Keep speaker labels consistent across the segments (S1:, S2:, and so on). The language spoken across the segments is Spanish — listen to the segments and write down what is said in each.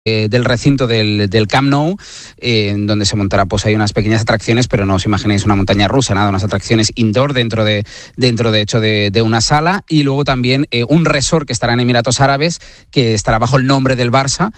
S1: del recinto del Camp Nou, donde se montará pues hay unas pequeñas atracciones, pero no os imaginéis una montaña rusa, nada, unas atracciones indoor dentro de hecho de una sala, y luego también un resort que estará en Emiratos Árabes, que estará bajo el nombre del Barça,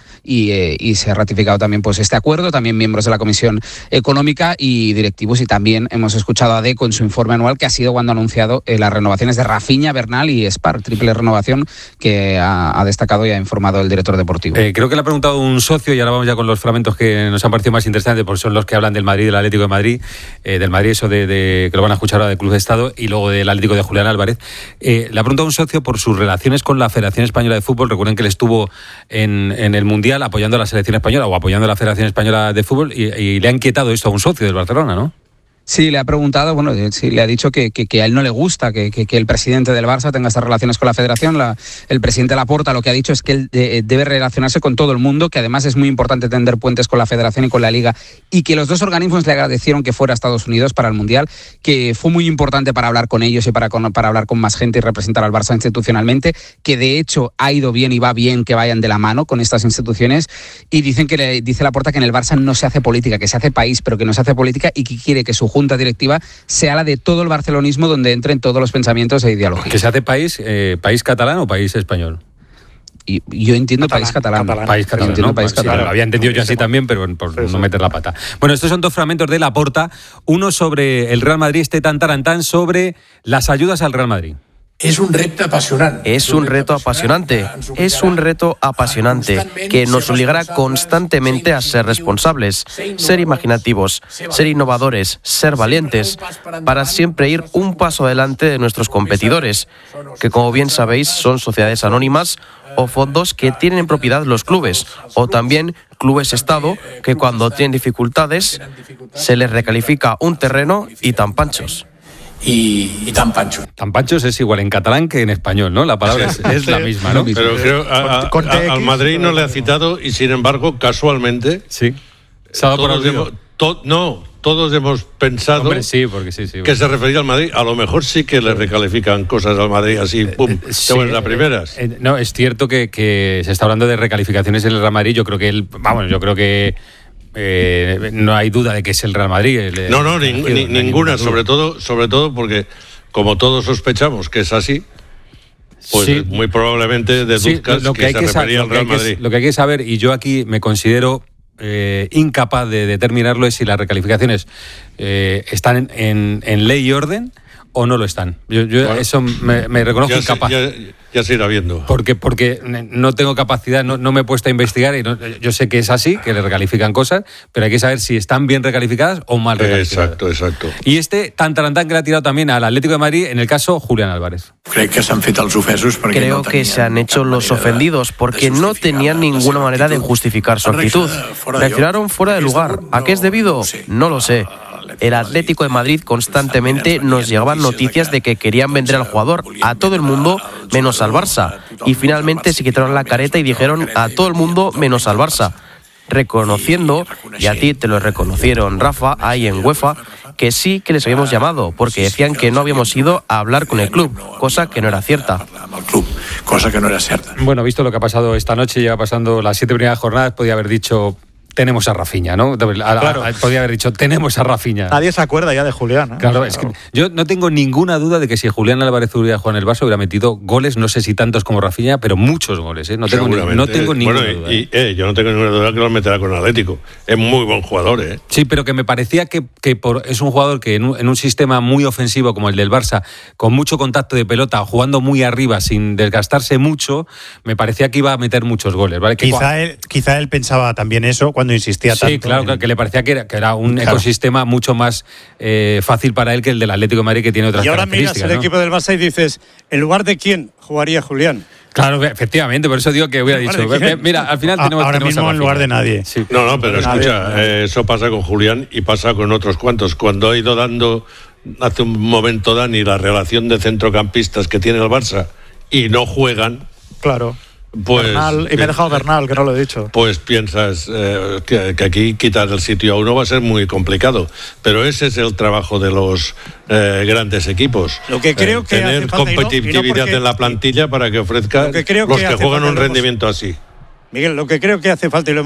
S1: y se ha ratificado también pues este acuerdo, también miembros de la Comisión Económica y directivos, y también hemos escuchado a Deco en su informe anual, que ha sido cuando ha anunciado las renovaciones de Rafinha, Bernal y Spar, triple renovación que ha destacado y ha informado el director deportivo.
S2: Creo que le ha preguntado un socio, y ahora vamos ya con los fragmentos que nos han parecido más interesantes, porque son los que hablan del Madrid, del Atlético de Madrid, del Madrid, eso de que lo van a escuchar ahora del Club de Estado, y luego del Atlético de Julián Álvarez. Le ha preguntado un socio por sus relaciones con la Federación Española de Fútbol. Recuerden que él estuvo en el Mundial apoyando a la selección española o apoyando a la Federación Española de Fútbol, y le ha inquietado esto a un socio del Barcelona, ¿no?
S1: Sí, le ha preguntado, sí, le ha dicho que a él no le gusta que el presidente del Barça tenga estas relaciones con la Federación. El presidente Laporta lo que ha dicho es que él debe relacionarse con todo el mundo, que además es muy importante tender puentes con la Federación y con la Liga, y que los dos organismos le agradecieron que fuera a Estados Unidos para el Mundial, que fue muy importante para hablar con ellos y para hablar con más gente y representar al Barça institucionalmente, que de hecho ha ido bien y va bien que vayan de la mano con estas instituciones, y dice Laporta que en el Barça no se hace política, que se hace país, pero que no se hace política, y que quiere que su junta directiva sea la de todo el barcelonismo, donde entren todos los pensamientos e ideologías.
S2: ¿Que se hace país catalán o país español?
S1: Y yo entiendo país catalán.
S2: País catalán, ¿no? País catalán. Sí, lo había entendido yo así también, pero por no meter la pata. Bueno, estos son dos fragmentos de Laporta. Uno sobre el Real Madrid, tan tarantán, sobre las ayudas al Real Madrid.
S3: Es un reto apasionante.
S4: Es un reto apasionante. Es un reto apasionante que nos obligará constantemente a ser responsables, ser imaginativos, ser innovadores, ser valientes, para siempre ir un paso adelante de nuestros competidores, que como bien sabéis son sociedades anónimas o fondos que tienen en propiedad los clubes, o también clubes Estado que cuando tienen dificultades se les recalifica un terreno y tan panchos.
S3: Y tan pancho.
S2: Tan panchos es igual en catalán que en español, ¿no? La palabra es la misma, ¿no?
S5: Pero creo al Madrid no le ha citado, y sin embargo, casualmente,
S2: sí.
S5: Todos hemos pensado,
S2: hombre, sí, porque sí,
S5: que se refería al Madrid. A lo mejor sí que le recalifican cosas al Madrid así, pum,
S2: sí,
S5: las primeras.
S2: No, es cierto que se está hablando de recalificaciones en el Real Madrid. Yo creo que no hay duda de que es el Real Madrid.
S5: Ninguna, sobre todo porque, como todos sospechamos que es así, pues sí, muy probablemente deduzcas que se refería al Real Madrid.
S2: Lo que hay que saber, y yo aquí me considero incapaz de determinarlo, es si las recalificaciones están en ley y orden o no lo están. Yo bueno, eso me reconozco incapaz.
S5: Ya se irá viendo.
S2: Porque no tengo capacidad, no me he puesto a investigar, y yo sé que es así, que le recalifican cosas, pero hay que saber si están bien recalificadas o mal recalificadas.
S5: Exacto.
S2: Y tan tarantán que le ha tirado también al Atlético de Madrid, en el caso Julián Álvarez.
S3: Creo
S4: que se han hecho los ofendidos porque no tenían ninguna manera de justificar su actitud. Reaccionaron fuera de lugar. ¿A qué es debido? No lo sé. El Atlético de Madrid constantemente nos llegaban noticias de que querían vender al jugador a todo el mundo menos al Barça, y finalmente se quitaron la careta y dijeron a todo el mundo menos al Barça, reconociendo, y a ti te lo reconocieron, Rafa, ahí en UEFA, que sí que les habíamos llamado, porque decían que no habíamos ido a hablar con el club, cosa que no era cierta.
S2: Bueno, visto lo que ha pasado esta noche, lleva pasando las 7 primeras jornadas, podía haber dicho: tenemos a Rafinha, ¿no? Claro. Podía haber dicho, tenemos a Rafinha.
S6: Nadie se acuerda ya de Julián, ¿no?
S2: Claro, es que yo no tengo ninguna duda de que si Julián Álvarez hubiera jugado en el Barça hubiera metido goles, no sé si tantos como Rafinha, pero muchos goles, ¿eh? No tengo ninguna duda.
S5: Yo no tengo ninguna duda que lo meterá con el Atlético. Es muy buen jugador, ¿eh?
S2: Sí, pero que me parecía que es un jugador que en un sistema muy ofensivo como el del Barça, con mucho contacto de pelota, jugando muy arriba sin desgastarse mucho, me parecía que iba a meter muchos goles, ¿vale?
S6: Quizá él pensaba también eso cuando insistía tanto.
S2: Sí, claro, que le parecía que era un ecosistema mucho más fácil para él que el del Atlético de Madrid, que tiene otras características.
S6: Y ahora miras el equipo del Barça y dices, ¿en lugar de quién jugaría Julián?
S2: Claro, efectivamente, por eso digo que hubiera dicho. Mira, al final
S6: ahora mismo en lugar de nadie.
S5: Sí. No, pero escucha, eso pasa con Julián y pasa con otros cuantos. Cuando ha ido dando, hace un momento Dani, la relación de centrocampistas que tiene el Barça y no juegan.
S6: Claro.
S5: Pues,
S6: Bernal, y me he dejado Bernal, que no lo he dicho.
S5: Pues piensas que aquí quitar el sitio a uno va a ser muy complicado, pero ese es el trabajo de los grandes equipos.
S6: Lo que creo que
S5: tener competitividad en la plantilla para que ofrezca los que juegan un rendimiento así.
S6: Miguel, lo que creo que hace falta, y lo